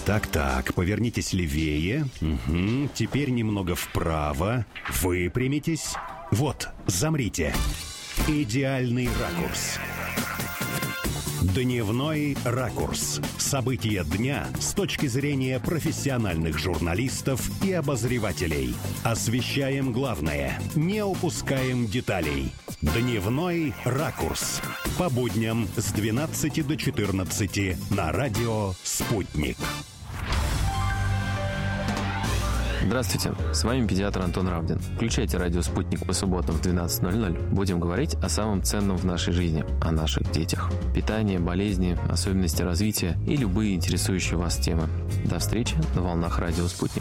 Так, повернитесь левее. Угу. Теперь немного вправо. Выпрямитесь. Вот, замрите. Идеальный ракурс. Дневной ракурс. События дня с точки зрения профессиональных журналистов и обозревателей. Освещаем главное, не упускаем деталей. Дневной ракурс. По будням с 12 до 14 на радио «Спутник». Здравствуйте, с вами педиатр Антон Равдин. Включайте радио «Спутник» по субботам в 12:00. Будем говорить о самом ценном в нашей жизни, о наших детях. Питание, болезни, особенности развития и любые интересующие вас темы. До встречи на волнах радио «Спутник».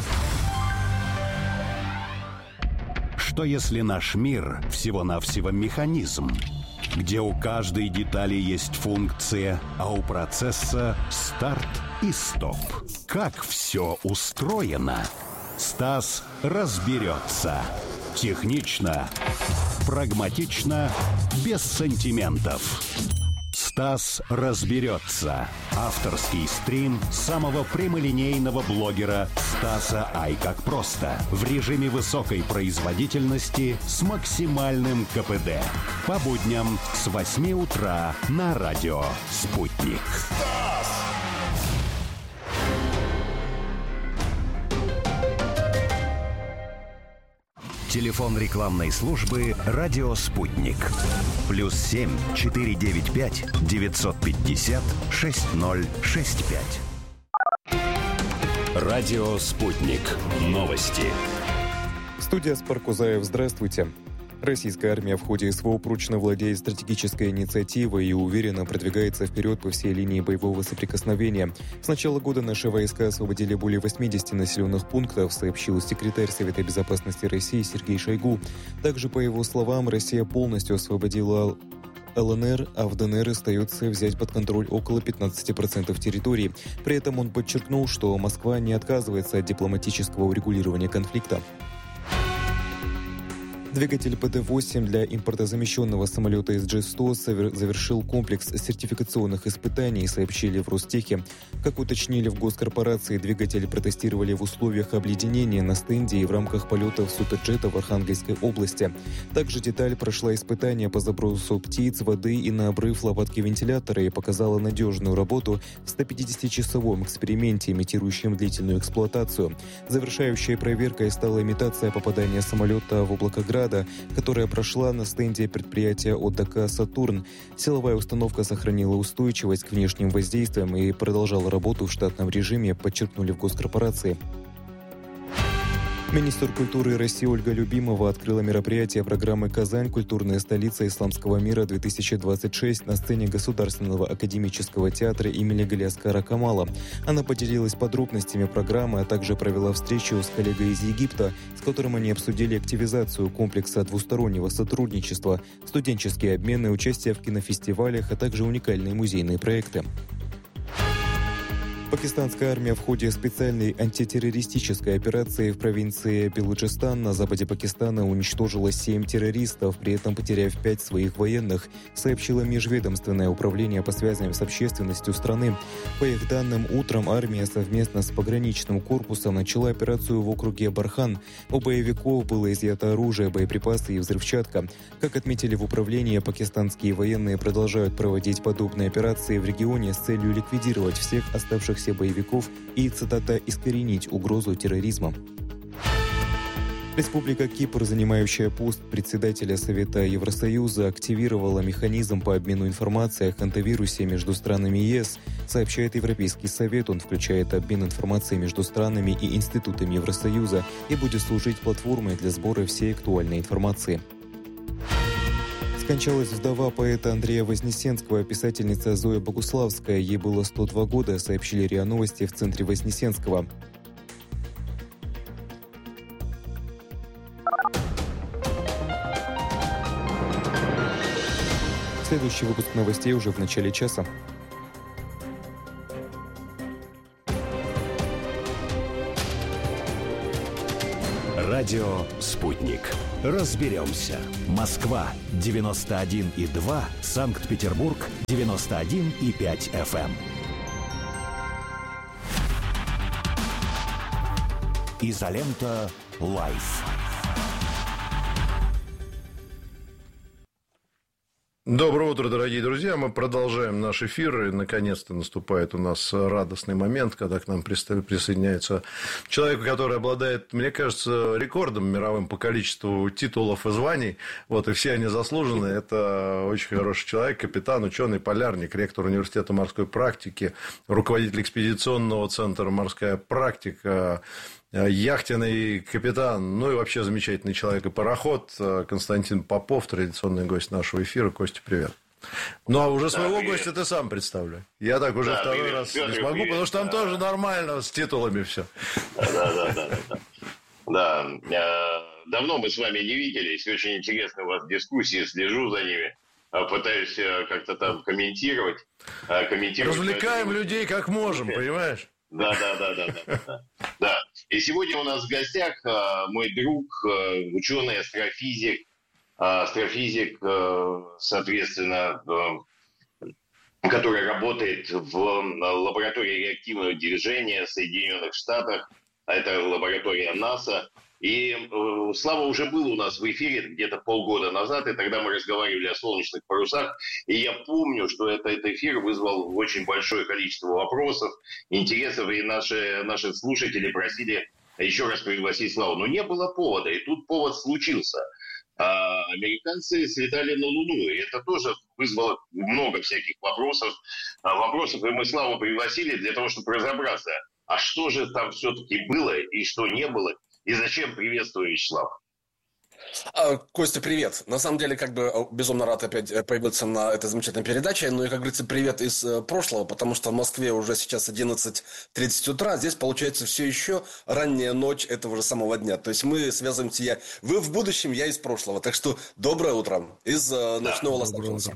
Что если наш мир всего-навсего механизм, где у каждой детали есть функция, а у процесса старт и стоп? Как все устроено? Стас разберется. Технично, прагматично, без сантиментов. Стас разберется. Авторский стрим самого прямолинейного блогера Стаса Ай как просто. В режиме высокой производительности с максимальным КПД. По будням с 8 утра на радио «Спутник». Телефон рекламной службы «Радио Спутник». +7 495 950 6065. Радио Спутник. Новости. Студия Спаркузаев. Здравствуйте. Российская армия в ходе СВО прочно владеет стратегической инициативой и уверенно продвигается вперед по всей линии боевого соприкосновения. С начала года наши войска освободили более 80 населенных пунктов, сообщил секретарь Совета безопасности России Сергей Шойгу. Также, по его словам, Россия полностью освободила ЛНР, а в ДНР остается взять под контроль около 15% территории. При этом он подчеркнул, что Москва не отказывается от дипломатического урегулирования конфликта. Двигатель ПТ-8 для импортозамещенного самолета SG-100 завершил комплекс сертификационных испытаний, сообщили в Ростехе. Как уточнили в госкорпорации, двигатель протестировали в условиях обледенения на стенде и в рамках полетов суперджета в Архангельской области. Также деталь прошла испытания по забросу птиц, воды и на обрыв лопатки вентилятора и показала надежную работу в 150-часовом эксперименте, имитирующем длительную эксплуатацию. Завершающей проверкой стала имитация попадания самолета в облако града, которая прошла на стенде предприятия ОДК «Сатурн». Силовая установка сохранила устойчивость к внешним воздействиям и продолжала работу в штатном режиме, подчеркнули в госкорпорации. Министр культуры России Ольга Любимова открыла мероприятие программы «Казань. Культурная столица исламского мира-2026» на сцене Государственного академического театра имени Галиаскара Камала. Она поделилась подробностями программы, а также провела встречу с коллегой из Египта, с которым они обсудили активизацию комплекса двустороннего сотрудничества, студенческие обмены, участие в кинофестивалях, а также уникальные музейные проекты. Пакистанская армия в ходе специальной антитеррористической операции в провинции Белуджистан на западе Пакистана уничтожила 7 террористов, при этом потеряв 5 своих военных, сообщило Межведомственное управление по связям с общественностью страны. По их данным, утром армия совместно с пограничным корпусом начала операцию в округе Бархан. У боевиков было изъято оружие, боеприпасы и взрывчатка. Как отметили в управлении, пакистанские военные продолжают проводить подобные операции в регионе с целью ликвидировать всех оставшихся боевиков и, цитата, «искоренить угрозу терроризма». Республика Кипр, занимающая пост председателя Совета Евросоюза, активировала механизм по обмену информацией о хантавирусе между странами ЕС, сообщает Европейский Совет. Он включает обмен информацией между странами и институтами Евросоюза и будет служить платформой для сбора всей актуальной информации. Скончалась вдова поэта Андрея Вознесенского, писательница Зоя Богуславская. Ей было 102 года, сообщили РИА Новости в центре Вознесенского. Следующий выпуск новостей уже в начале часа. Радио «Спутник». Разберемся. Москва 91,2, Санкт-Петербург 91,5 FM. Изолента Лайф. Доброе утро, дорогие друзья. Мы продолжаем наш эфир. И, наконец-то, наступает у нас радостный момент, когда к нам присоединяется человек, который обладает, мне кажется, рекордом мировым по количеству титулов и званий. Вот, и все они заслужены. Это очень хороший человек, капитан, ученый, полярник, ректор университета морской практики, руководитель экспедиционного центра «Морская практика», яхтенный капитан, ну и вообще замечательный человек и пароход Константин Попов, традиционный гость нашего эфира. Костя, привет. Ну, а уже своего гостя ты сам представляй. Я так уже второй раз не смогу, потому что там тоже нормально с титулами все. Да, давно мы с вами не виделись. Очень интересно у вас дискуссии, слежу за ними. Пытаюсь как-то там комментировать. Развлекаем людей как можем, понимаешь? Да. И сегодня у нас в гостях мой друг, ученый, астрофизик, соответственно, который работает в лаборатории реактивного движения в Соединенных Штатах. Это лаборатория НАСА. И Слава уже был у нас в эфире где-то полгода назад, и тогда мы разговаривали о солнечных парусах. И я помню, что этот эфир вызвал очень большое количество вопросов, интересов, и наши слушатели просили еще раз пригласить Славу. Но не было повода, и тут повод случился. Американцы слетали на Луну, и это тоже вызвало много всяких вопросов, и мы Славу пригласили для того, чтобы разобраться, а что же там все-таки было и что не было. И зачем? Приветствую, Вячеслав. Костя, привет. На самом деле, безумно рад опять появиться на этой замечательной передаче. Ну и, как говорится, привет из прошлого, потому что в Москве уже сейчас 11:30 утра. Здесь, получается, все еще ранняя ночь этого же самого дня. То есть мы связываемся, вы в будущем, я из прошлого. Так что доброе утро из ночного Лос-Анджелеса.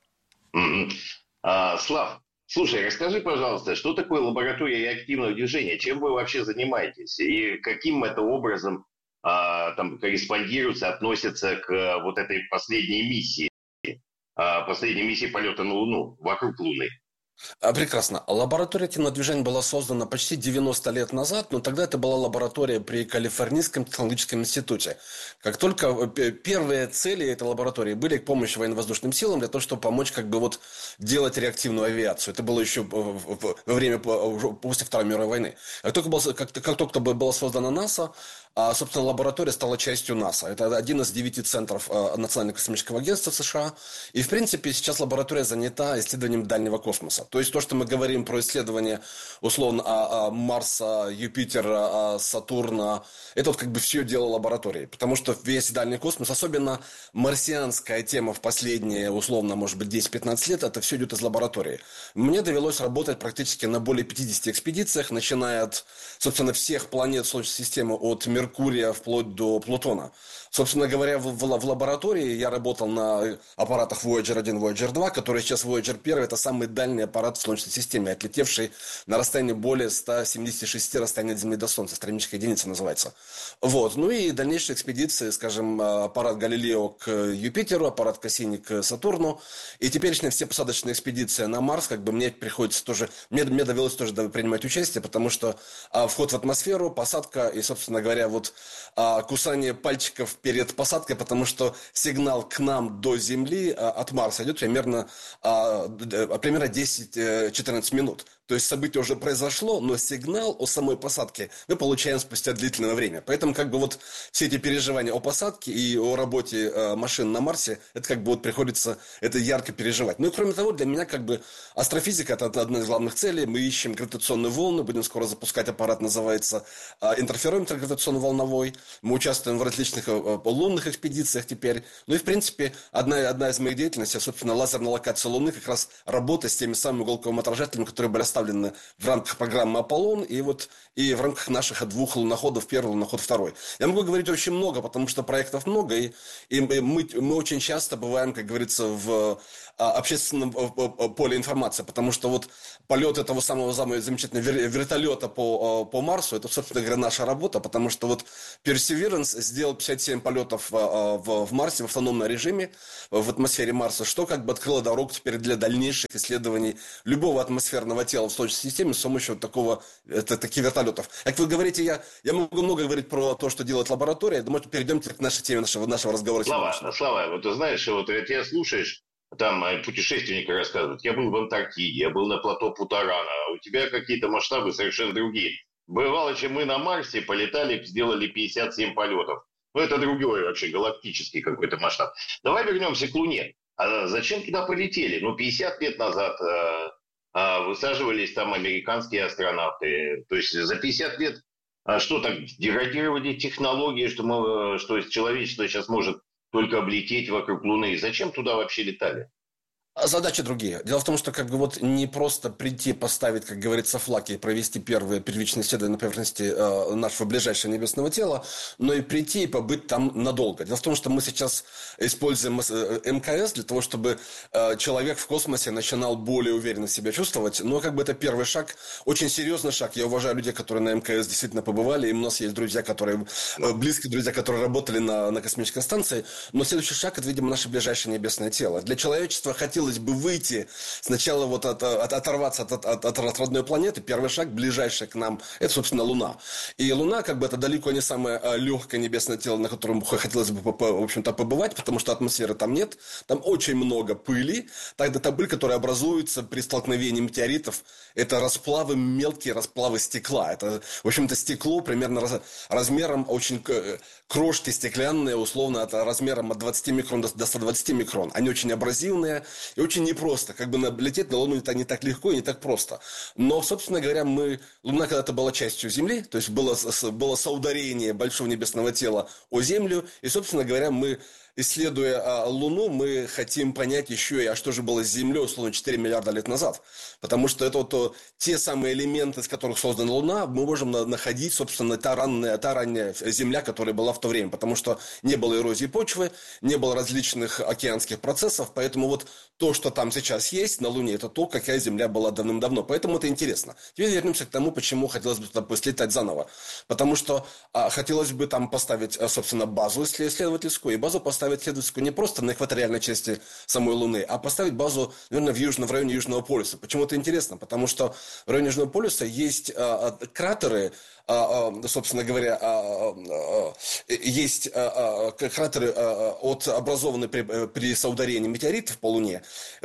Слав, слушай, расскажи, пожалуйста, что такое лаборатория реактивного движения? Чем вы вообще занимаетесь? И каким это образом там корреспондируется, относится к вот этой последней миссии полета на Луну, вокруг Луны? Прекрасно. Лаборатория реактивного движения была создана почти 90 лет назад, но тогда это была лаборатория при Калифорнийском технологическом институте. Как только первые цели этой лаборатории были к помощи военно-воздушным силам для того, чтобы помочь делать реактивную авиацию. Это было еще во время, после Второй мировой войны. Как только была создана НАСА, собственно, лаборатория стала частью НАСА. Это один из 9 центров Национального космического агентства США. И, в принципе, сейчас лаборатория занята исследованием дальнего космоса. То есть то, что мы говорим про исследования, условно, Марса, Юпитера, Сатурна, это все дело лаборатории. Потому что весь дальний космос, особенно марсианская тема в последние, условно, может быть, 10-15 лет, это все идет из лаборатории. Мне довелось работать практически на более 50 экспедициях, начиная от, собственно, всех планет Солнечной системы, от Меркурия вплоть до Плутона. Собственно говоря, в лаборатории я работал на аппаратах Voyager 1, Voyager 2, который сейчас Voyager 1, это самый дальний аппарат в Солнечной системе, отлетевший на расстоянии более 176 расстояний от Земли до Солнца, астрономическая единица называется. Вот. Ну и дальнейшие экспедиции, скажем, аппарат Галилео к Юпитеру, аппарат Кассини к Сатурну, и теперешние все посадочные экспедиции на Марс, мне приходится тоже, мне довелось тоже принимать участие, потому что вход в атмосферу, посадка и, собственно говоря, кусание пальчиков перед посадкой, потому что сигнал к нам до Земли от Марса идет примерно 10-14 минут. То есть событие уже произошло, но сигнал о самой посадке мы получаем спустя длительное время. Поэтому все эти переживания о посадке и о работе машин на Марсе, это приходится это ярко переживать. Ну и кроме того, для меня астрофизика это одна из главных целей. Мы ищем гравитационные волны, будем скоро запускать аппарат, называется интерферометр гравитационно-волновой. Мы участвуем в различных лунных экспедициях теперь. Ну и в принципе одна из моих деятельностей, собственно, лазерная локация Луны, как раз работа с теми самыми иголковыми отражателями, которые были оставлены в рамках программы Аполлон и в рамках наших 2 луноходов, первый луноход, второй. Я могу говорить очень много, потому что проектов много, и мы очень часто бываем, как говорится, в общественном поле информации, потому что вот полет этого самого замечательного вертолета по Марсу, это, собственно говоря, наша работа, потому что вот Perseverance сделал 57 полетов в Марсе в автономном режиме, в атмосфере Марса, что как бы открыло дорогу теперь для дальнейших исследований любого атмосферного тела в Солнечной системе с помощью таких вертолетов. Как вы говорите, я могу много говорить про то, что делает лаборатория. Думаю, перейдемте к нашей теме нашего разговора. Слава, вот ты знаешь, вот тебя слушаешь, там путешественники рассказывают, я был в Антарктиде, я был на плато Путарана, а у тебя какие-то масштабы совершенно другие. Бывало, чем мы на Марсе полетали, сделали 57 полетов. Ну, это другой вообще галактический какой-то масштаб. Давай вернемся к Луне. А зачем туда полетели? 50 лет назад высаживались там американские астронавты. То есть за 50 лет что так, деградировали технологии, что человечество сейчас может только облететь вокруг Луны. Зачем туда вообще летали? Задачи другие. Дело в том, что как бы вот не просто прийти, поставить, как говорится, флаг и провести первые первичные исследования на поверхности нашего ближайшего небесного тела, но и прийти и побыть там надолго. Дело в том, что мы сейчас используем МКС для того, чтобы человек в космосе начинал более уверенно себя чувствовать, но как бы это первый шаг, очень серьезный шаг. Я уважаю людей, которые на МКС действительно побывали, и у нас есть друзья, близкие друзья, которые работали на космической станции, но следующий шаг – это, видимо, наше ближайшее небесное тело. Для человечества хотелось бы выйти, сначала вот оторваться от родной планеты. Первый шаг, ближайший к нам, это, собственно, Луна. И Луна, как бы, это далеко не самое легкое небесное тело, на котором хотелось бы, в общем-то, побывать, потому что атмосферы там нет. Там очень много пыли. Тогда та пыль, которая образуется при столкновении метеоритов, это мелкие расплавы стекла. Это, в общем-то, стекло примерно размером очень крошки стеклянные, условно, это размером от 20 микрон до 120 микрон. Они очень абразивные и очень непросто. Как бы лететь на Луну это не так легко и не так просто. Но, собственно говоря, Луна когда-то была частью Земли, то есть было соударение большого небесного тела о Землю, и, собственно говоря, исследуя Луну, мы хотим понять еще и, что же было с Землей, условно, 4 миллиарда лет назад. Потому что это вот те самые элементы, из которых создана Луна, мы можем находить, собственно, та ранняя Земля, которая была в то время. Потому что не было эрозии почвы, не было различных океанских процессов, поэтому вот то, что там сейчас есть на Луне, это то, какая Земля была давным-давно. Поэтому это интересно. Теперь вернемся к тому, почему хотелось бы туда слетать заново. Потому что хотелось бы там поставить, собственно, базу исследовательскую, и базу поставить исследовательскую не просто на экваториальной части самой Луны, а поставить базу, наверное, в районе Южного полюса. Почему это интересно? Потому что в районе Южного полюса есть кратеры, собственно говоря, есть кратеры, образованные при соударении метеоритов по Луне.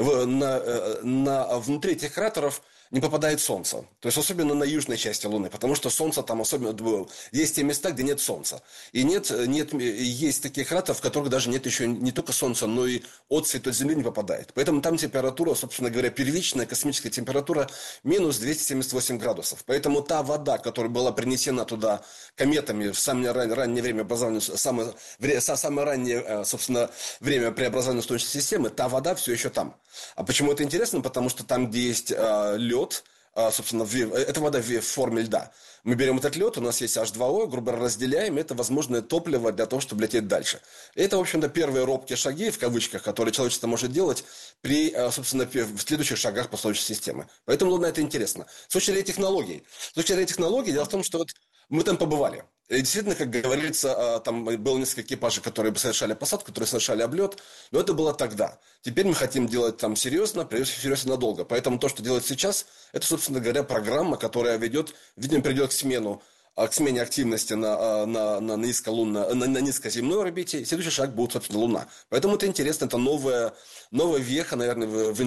Внутри этих кратеров не попадает Солнце. То есть, особенно на южной части Луны, потому что Солнце там особенно... Есть те места, где нет Солнца. И есть такие кратеры, в которых даже нет еще не только Солнца, но и отсвет от Земли не попадает. Поэтому там температура, собственно говоря, первичная космическая температура минус 278 градусов. Поэтому та вода, которая была принесена туда кометами в самое раннее время образования, самое раннее, собственно, время преобразования Солнечной системы, та вода все еще там. А почему это интересно? Потому что там, где есть лед, собственно, это вода в форме льда. Мы берем этот лед, у нас есть H2O, грубо разделяем, это возможное топливо для того, чтобы лететь дальше. Это, в общем-то, первые робкие шаги, в кавычках, которые человечество может делать собственно, в следующих шагах по Солнечной системе. Поэтому Луна это интересно. С точки зрения технологий. Дело в том, что вот мы там побывали. И действительно, как говорится, там было несколько экипажей, которые совершали посадку, которые совершали облет, но это было тогда. Теперь мы хотим делать там серьезно, прежде всего серьезно надолго. Поэтому то, что делать сейчас, это, собственно говоря, программа, которая видимо, придет к смене активности на низкоземной орбите. Следующий шаг будет, собственно, Луна. Поэтому это интересно, это новая веха, наверное, в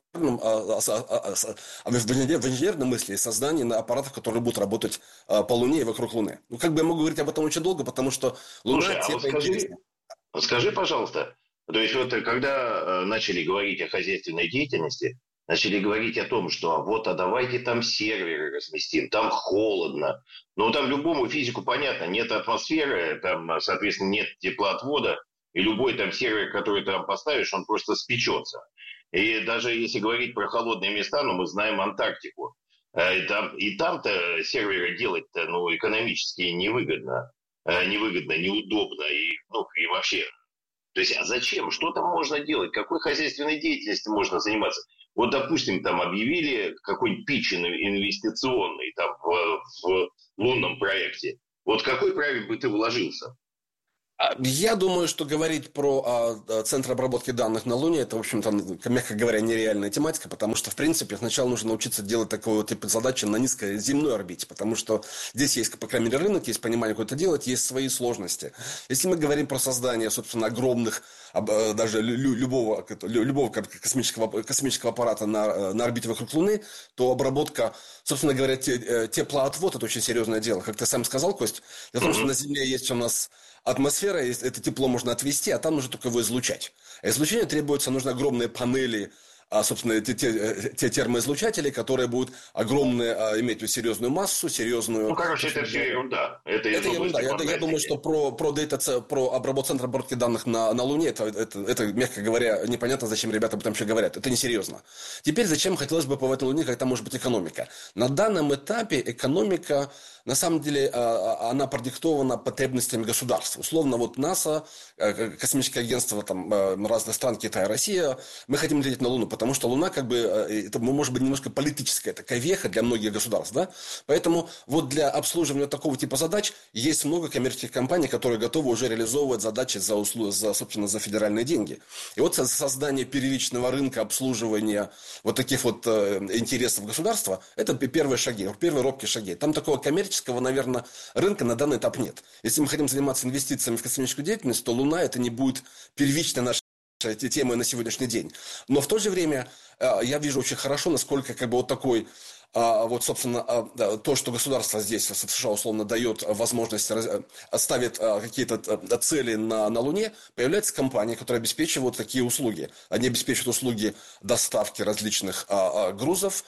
инженерном мысли, создании аппаратов, которые будут работать по Луне и вокруг Луны. Как бы я могу говорить об этом очень долго, потому что Луна интересна. Скажи, пожалуйста, то есть вот когда начали говорить о хозяйственной деятельности, начали говорить о том, что давайте там серверы разместим, там холодно. Но там любому физику понятно, нет атмосферы, там, соответственно, нет теплоотвода, и любой там сервер, который там поставишь, он просто спечется. И даже если говорить про холодные места, мы знаем Антарктику. И там-то серверы делать-то экономически невыгодно, неудобно, и вообще То есть, а зачем? Что там можно делать? Какой хозяйственной деятельностью можно заниматься? Вот, допустим, там объявили какой-нибудь питч инвестиционный там, в лунном проекте. Вот какой проект бы ты вложился? Я думаю, что говорить про центр обработки данных на Луне, это, в общем-то, мягко говоря, нереальная тематика, потому что, в принципе, сначала нужно научиться делать такой вот тип задачи на низкой земной орбите, потому что здесь есть, по крайней мере, рынок, есть понимание, как это делать, есть свои сложности. Если мы говорим про создание, собственно, огромных, даже любого космического аппарата на орбите вокруг Луны, то обработка, собственно говоря, теплоотвод – это очень серьезное дело. Как ты сам сказал, Кость, дело в том, что на Земле есть у нас атмосфера, это тепло можно отвести, а там нужно только его излучать. А излучению нужны огромные панели, собственно, те термоизлучатели, которые будут огромные, иметь серьезную массу, серьезную... Ну, короче, это все ерунда. Это ерунда. Я думаю, что про обработку центра обработки данных на Луне, это, мягко говоря, непонятно, зачем ребята об этом еще говорят. Это несерьезно. Теперь, зачем хотелось бы побывать на Луне, когда там может быть экономика? На данном этапе экономика, на самом деле, она продиктована потребностями государства. Условно, вот НАСА, космическое агентство там, разных стран, Китая, Россия, мы хотим лететь на Луну, потому что Луна, как бы, это может быть немножко политическая такая веха для многих государств, да? Поэтому вот для обслуживания такого типа задач есть много коммерческих компаний, которые готовы уже реализовывать задачи собственно, за федеральные деньги. И вот создание первичного рынка обслуживания вот таких вот интересов государства, это первые шаги, первые робкие шаги. Там такого коммерческого, наверное, рынка на данный этап нет. Если мы хотим заниматься инвестициями в космическую деятельность, то Луна это не будет первичной нашей темы на сегодняшний день. Но в то же время я вижу очень хорошо, насколько как бы вот такой, вот, собственно, то, что государство здесь, в США, условно, дает возможность, ставит какие-то цели на Луне, появляются компании, которые обеспечивают такие услуги. Они обеспечивают услуги доставки различных грузов,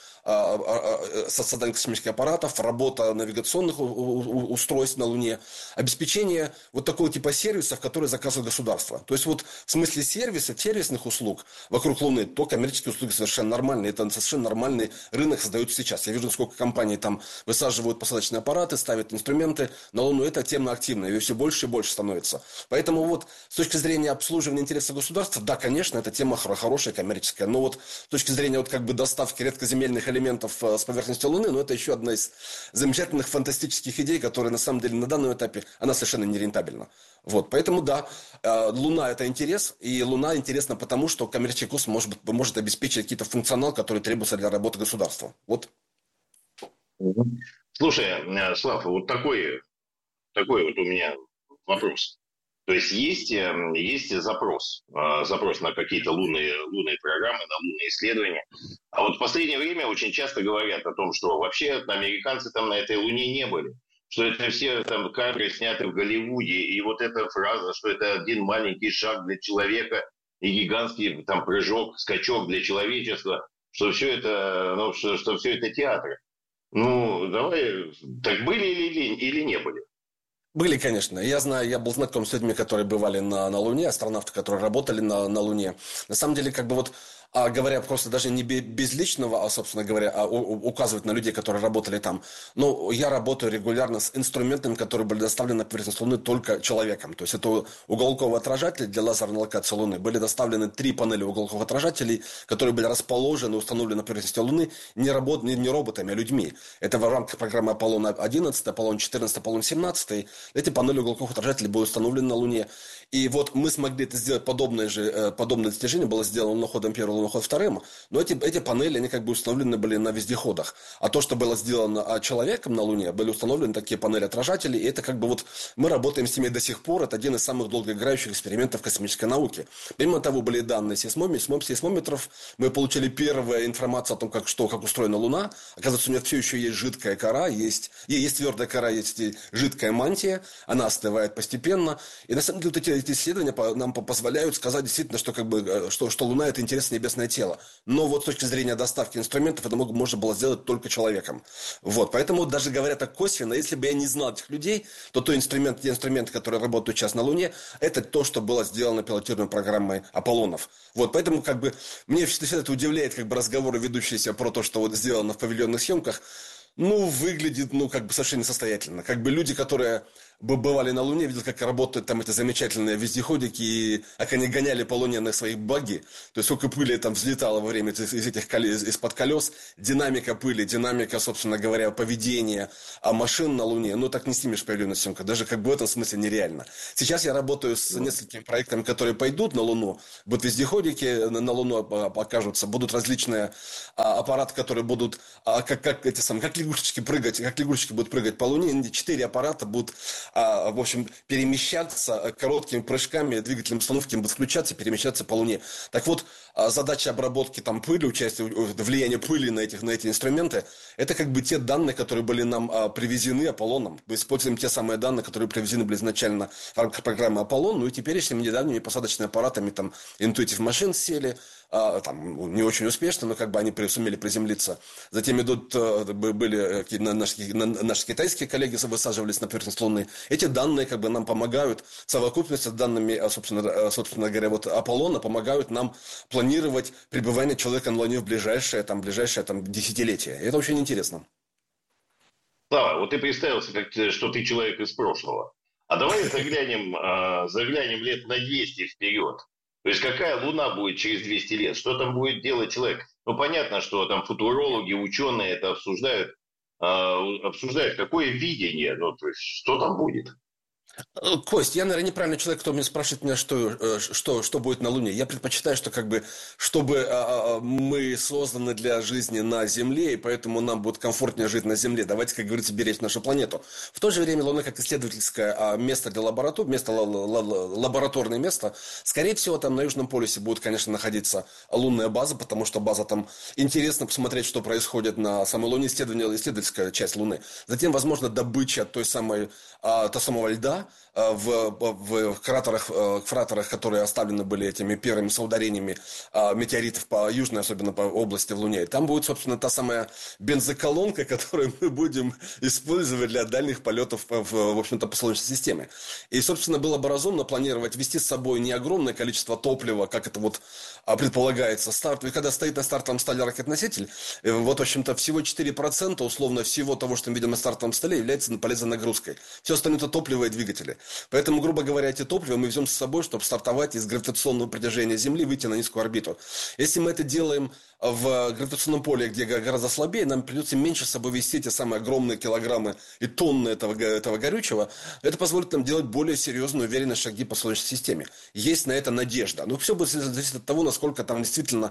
создание космических аппаратов, работа навигационных устройств на Луне, обеспечение вот такого типа сервисов, которые заказывает государство. То есть вот в смысле сервисных услуг вокруг Луны, то коммерческие услуги совершенно нормальные. Это совершенно нормальный рынок создают сейчас. Я вижу, сколько компаний там высаживают посадочные аппараты, ставят инструменты на Луну. Это тема активная, ее все больше и больше становится. Поэтому вот с точки зрения обслуживания интересов государства, да, конечно, эта тема хорошая, коммерческая. Но вот с точки зрения вот как бы доставки редкоземельных элементов с поверхности Луны, ну это еще одна из замечательных фантастических идей, которая на самом деле на данном этапе, она совершенно нерентабельна. Вот, поэтому да, Луна это интерес, и Луна интересна потому, что коммерческий космос может обеспечить какие-то функционал, который требуется для работы государства. Вот. Слушай, Слав, вот такой вот у меня вопрос. То есть есть запрос на какие-то лунные программы, на лунные исследования. А вот в последнее время очень часто говорят о том, что вообще американцы там на этой Луне не были. Что это все там кадры сняты в Голливуде. И вот эта фраза, что это один маленький шаг для человека и гигантский там скачок для человечества, что все это, что все это театр. Ну, давай, так были или не были? Были, конечно. Я был знаком с людьми, которые бывали на Луне, астронавты, которые работали на Луне. На самом деле, как бы вот, говоря просто даже не без личного, а, собственно говоря, указывать на людей, которые работали там. Но я работаю регулярно с инструментами, которые были доставлены на поверхность Луны только человеком. То есть это уголковые отражатели для лазерной локации Луны. Были доставлены 3 панели уголковых отражателей, которые были расположены, установлены на поверхности Луны не роботами, а людьми. Это в рамках программы Аполлон-11, Аполлон-14, Аполлон-17. Эти панели уголковых отражателей были установлены на Луне. И вот мы смогли это сделать, подобное достижение было сделано луноходом первым, луноход вторым, но эти панели, они как бы установлены были на вездеходах. А то, что было сделано человеком на Луне, были установлены такие панели-отражатели, и это как бы вот мы работаем с ними до сих пор, это один из самых долгоиграющих экспериментов космической науки. Помимо того, были данные сейсмометров, мы получили первую информацию о том, как устроена Луна. Оказывается, у нее все еще есть жидкая кора, есть твердая кора, есть и жидкая мантия, она остывает постепенно. И на самом деле вот эти исследования нам позволяют сказать действительно, что Луна – это интересное небесное тело. Но вот с точки зрения доставки инструментов это можно было сделать только человеком. Вот. Поэтому даже говоря так косвенно, если бы я не знал этих людей, то те инструменты, которые работают сейчас на Луне, это то, что было сделано пилотируемой программой Аполлонов. Вот. Поэтому как бы мне всегда это удивляет, как бы разговоры, ведущиеся про то, что вот сделано в павильонных съемках, выглядит, как бы совершенно несостоятельно. Как бы люди, которые бывали на Луне, видел, как работают там эти замечательные вездеходики, и как они гоняли по Луне на своих багги. То есть сколько пыли там взлетало во время из-под колес. Динамика пыли, динамика, собственно говоря, поведения машин на Луне. Ну, так не снимешь по на съемках. Даже как бы в этом смысле нереально. Сейчас я работаю с несколькими проектами, которые пойдут на Луну. Будут вездеходики на Луну покажутся. Будут различные аппараты, которые будут как лягушечки прыгать, как лягушечки будут прыгать по Луне. 4 аппарата будут, в общем, перемещаться короткими прыжками, двигателем установки будут включаться и перемещаться по Луне. Так вот, задача обработки там пыли, участие, влияние пыли на эти инструменты, это как бы те данные, которые были нам привезены Аполлоном. Мы используем те самые данные, которые привезены были изначально в рамках программы Аполлон, ну и теперешними недавними посадочными аппаратами, там, Intuitive Machines сели, там, не очень успешно, но как бы они сумели приземлиться. Затем были наши китайские коллеги, высаживались на поверхность Луны. Эти данные как бы нам помогают, совокупность с данными, собственно говоря, вот Аполлона помогают нам планировать пребывание человека на Луне в ближайшее десятилетие. И это очень интересно. Слава, вот ты представился, что ты человек из прошлого. А давай заглянем лет на 200 вперед. То есть какая Луна будет через 200 лет? Что там будет делать человек? Ну, понятно, что там футурологи, ученые это обсуждают, какое видение, ну, то есть что там будет? Кость, я, наверное, неправильный человек, кто меня спрашивает меня, что будет на Луне. Я предпочитаю, что как бы, чтобы мы созданы для жизни на Земле, и поэтому нам будет комфортнее жить на Земле. Давайте, как говорится, беречь нашу планету. В то же время Луна как исследовательское место для лабораторное место. Скорее всего, там на Южном полюсе будет, конечно, находиться лунная база, потому что база там интересно посмотреть, что происходит на самой Луне, исследовательская часть Луны. Затем, возможно, добыча того самого льда в кратерах, которые оставлены были этими первыми соударениями метеоритов по южной, особенно по области в Луне. И там будет, собственно, та самая бензоколонка, которую мы будем использовать для дальних полетов, в общем-то, по Солнечной системе. И, собственно, было бы разумно планировать вести с собой не огромное количество топлива, как это вот предполагается. И когда стоит на стартовом столе ракет-носитель, вот, в общем-то, всего 4% условно всего того, что мы видим на стартовом столе, является полезной нагрузкой. Все остальное – это топливо и двигатели. Поэтому, грубо говоря, эти топлива мы везем с собой, чтобы стартовать из гравитационного притяжения Земли, выйти на низкую орбиту. Если мы это делаем в гравитационном поле, где гораздо слабее, нам придется меньше с собой вести те самые огромные килограммы и тонны этого горючего. Это позволит нам делать более серьезные, уверенные шаги по Солнечной системе. Есть на это надежда. Но все будет зависеть от того, сколько там действительно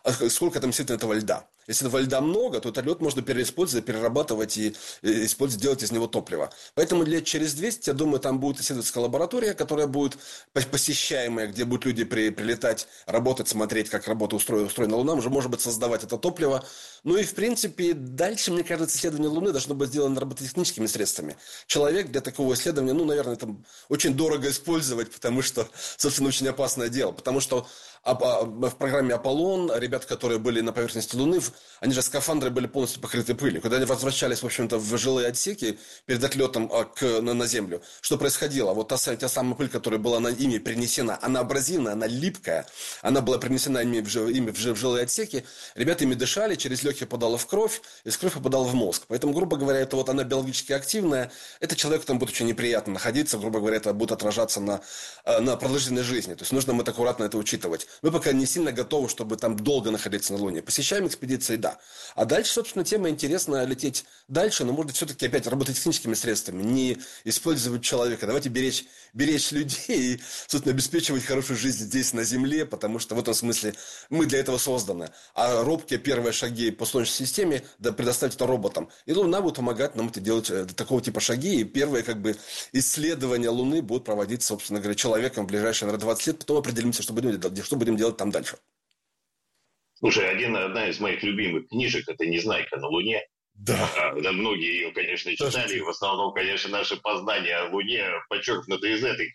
этого льда. Если этого льда много, то этот лед можно переиспользовать, перерабатывать и делать из него топливо. Поэтому лет через 200, я думаю, там будет исследовательская лаборатория, которая будет посещаемая, где будут люди прилетать, работать, смотреть, как работа устроена Луна, уже, может быть, создавать это топливо. Ну и, в принципе, дальше, мне кажется, исследование Луны должно быть сделано робототехническими средствами. Человек для такого исследования, наверное, там очень дорого использовать, потому что, собственно, очень опасное дело. Потому что в программе Аполлон ребята, которые были на поверхности Луны, они же скафандры были полностью покрыты пылью. Когда они возвращались, в общем-то, в жилые отсеки перед отлетом на Землю, что происходило? Вот та самая пыль, которая была ими принесена, она абразивная, она липкая, она была принесена ими в жилые отсеки, ребята ими дышали, через легкие попадала в кровь, из крови попадала в мозг. Поэтому, грубо говоря, это вот она биологически активная, это человеку там будет очень неприятно находиться, грубо говоря, это будет отражаться на продолжительной жизни. То есть нужно мы аккуратно это учитывать. Мы пока не сильно готовы, чтобы там долго находиться на Луне. Посещаем экспедиции, да. А дальше, собственно, тема интересна лететь дальше, но может все-таки опять работать техническими средствами, не использовать человека. Давайте беречь людей и, собственно, обеспечивать хорошую жизнь здесь, на Земле, потому что в этом смысле мы для этого созданы. А робкие первые шаги по Солнечной системе предоставить это роботам. И Луна будет помогать нам это делать, такого типа шаги. И первые исследования Луны будут проводиться, собственно говоря, человеком в ближайшие, наверное, 20 лет. Потом определимся, что будем делать там дальше. Слушай, одна из моих любимых книжек – это «Незнайка на Луне». Да. Да, многие ее, конечно, читали. В основном, конечно, наши познания о Луне подчеркнуты из этой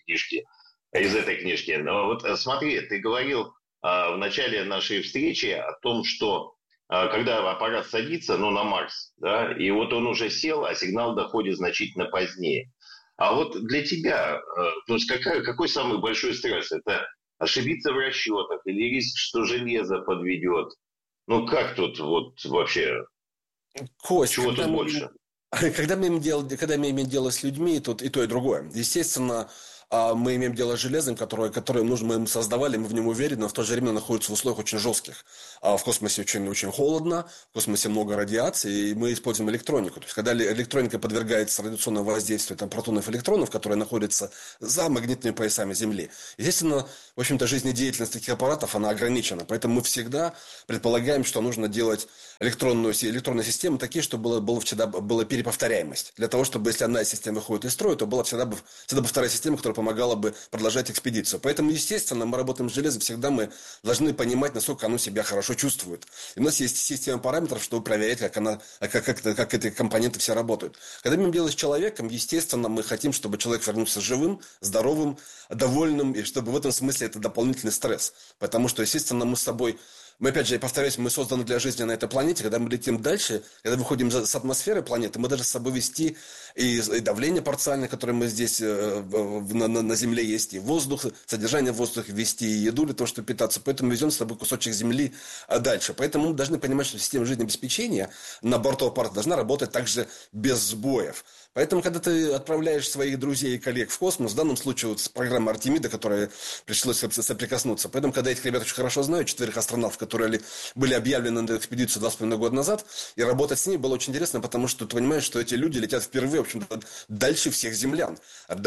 книжки. Но вот смотри, ты говорил в начале нашей встречи о том, что когда аппарат садится, на Марс, да, и вот он уже сел, а сигнал доходит значительно позднее. А вот для тебя, то есть какой самый большой стресс? Это ошибиться в расчетах или риск, что железо подведет? Как тут вот вообще? Кость, чего тут больше? Когда мы имеем дело с людьми, тут и то, и другое. Естественно, мы имеем дело с железом, которое мы им создавали, мы в нем уверены, но в то же время находится в условиях очень жестких. В космосе очень холодно, в космосе много радиации, и мы используем электронику. То есть, когда электроника подвергается радиационному воздействию протонов и электронов, которые находятся за магнитными поясами Земли, естественно, в общем-то, жизнедеятельность таких аппаратов, она ограничена. Поэтому мы всегда предполагаем, что нужно делать электронные системы такие, чтобы всегда была переповторяемость. Для того, чтобы, если одна система выходит из строя, то была всегда бы вторая система, которая помогала бы продолжать экспедицию. Поэтому, естественно, мы работаем с железом, всегда мы должны понимать, насколько оно себя хорошо чувствует. И у нас есть система параметров, чтобы проверять, как эти компоненты все работают. Когда мы имеем дело с человеком, естественно, мы хотим, чтобы человек вернулся живым, здоровым, довольным, и чтобы в этом смысле это дополнительный стресс. Потому что, естественно, мы, опять же, я повторяюсь, мы созданы для жизни на этой планете. Когда мы летим дальше, когда выходим с атмосферы планеты, мы должны с собой вести и давление парциальное, которое мы здесь на Земле есть, и воздух, содержание воздуха вести, и еду для того, чтобы питаться. Поэтому везем с собой кусочек Земли дальше. Поэтому мы должны понимать, что система жизнеобеспечения на борту аппарата должна работать также без сбоев. Поэтому, когда ты отправляешь своих друзей и коллег в космос, в данном случае вот с программой Артемида, которой пришлось соприкоснуться, поэтому, когда этих ребят очень хорошо знаю, 4 астронавтов, которые были объявлены на экспедицию 2,5 года назад, и работать с ними было очень интересно, потому что ты понимаешь, что эти люди летят впервые, в общем-то, дальше всех землян.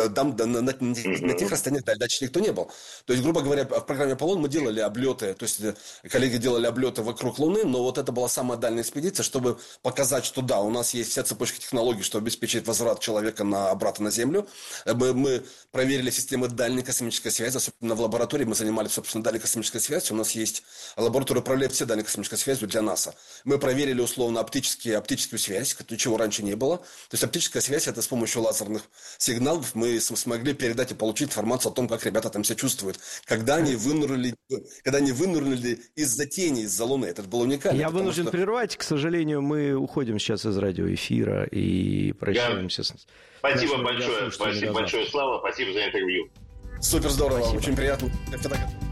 На тех расстояниях дальше никто не был. То есть, грубо говоря, в программе Аполлон мы делали облеты, то есть коллеги делали облеты вокруг Луны, но вот это была самая дальняя экспедиция, чтобы показать, что да, у нас есть вся цепочка технологий, чтобы обеспечить возврат человека обратно на Землю. Мы проверили системы дальней космической связи, особенно в лаборатории мы занимались, собственно, дальней космической связью. У нас есть лаборатория, управляет все дальней космической связью для НАСА. Мы проверили условно оптическую связь, чего раньше не было. То есть оптическая связь — это с помощью лазерных сигналов мы смогли передать и получить информацию о том, как ребята там себя чувствуют, когда они вынырнули из-за тени, из-за Луны. Это было уникально. Я вынужден прервать. К сожалению, мы уходим сейчас из радиоэфира и прощаемся с Спасибо большое, Слава, спасибо за интервью. Супер здорово, спасибо. Очень приятно.